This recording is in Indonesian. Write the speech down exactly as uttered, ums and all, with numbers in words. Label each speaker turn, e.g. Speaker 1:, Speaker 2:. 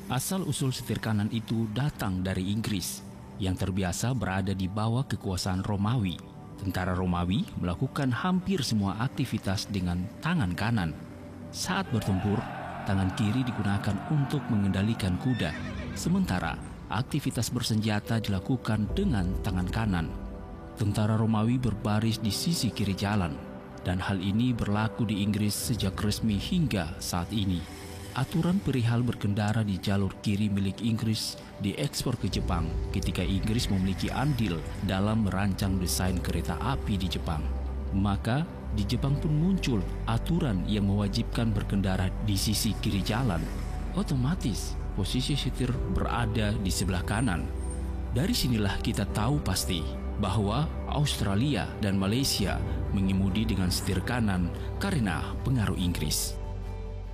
Speaker 1: Asal-usul setir kanan itu datang dari Inggris, yang terbiasa berada di bawah kekuasaan Romawi. Tentara Romawi melakukan hampir semua aktivitas dengan tangan kanan. Saat bertempur, tangan kiri digunakan untuk mengendalikan kuda, sementara aktivitas bersenjata dilakukan dengan tangan kanan. Tentara Romawi berbaris di sisi kiri jalan, dan hal ini berlaku di Inggris sejak resmi hingga saat ini. Aturan perihal berkendara di jalur kiri milik Inggris diekspor ke Jepang ketika Inggris memiliki andil dalam merancang desain kereta api di Jepang. Maka di Jepang pun muncul aturan yang mewajibkan berkendara di sisi kiri jalan. Otomatis posisi setir berada di sebelah kanan. Dari sinilah kita tahu pasti bahwa Australia dan Malaysia mengemudi dengan setir kanan karena pengaruh Inggris.